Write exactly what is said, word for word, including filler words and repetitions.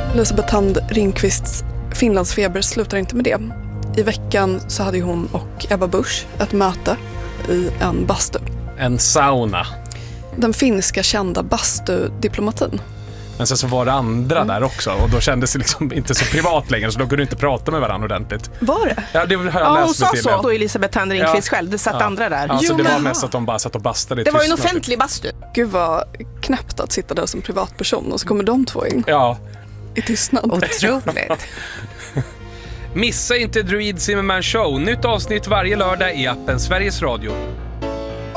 Elisabeth Thand Ringqvists Finlandsfeber slutar inte med det. I veckan så hade hon och Ebba Busch ett möte i en bastu. En sauna. Den finska kända bastudiplomatin. Men sen så var det andra mm. där också. Och då kändes det liksom inte så privat längre. Så då kunde inte prata med varandra ordentligt. Var det? Ja, det har jag ja, läst hon till. sa så. Då Elisabeth Thand Ringqvist ja. själv. Det satt ja. andra där. Ja, jo, så det var men... mest att de bara satt och bastade. Det var ju en offentlig bastu. Gud vad knäppt att sitta där som privatperson. Och så kommer de två in. Ja. I tystnad. Otroligt. Missa inte Druid Zimmerman Show. Nytt avsnitt varje lördag i appen Sveriges Radio.